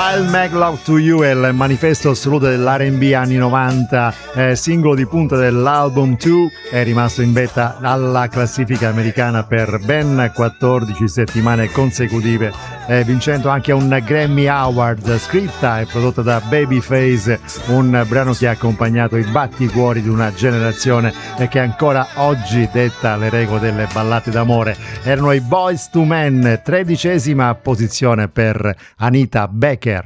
I'll Make Love to You è il manifesto assoluto dell'R&B anni 90, singolo di punta dell'album 2, è rimasto in vetta alla classifica americana per ben 14 settimane consecutive, vincendo anche un Grammy Award. Scritta e prodotta da Babyface, un brano che ha accompagnato i batticuori di una generazione e che ancora oggi detta le regole delle ballate d'amore. Erano i Boyz II Men, 13ª posizione per Anita Baker.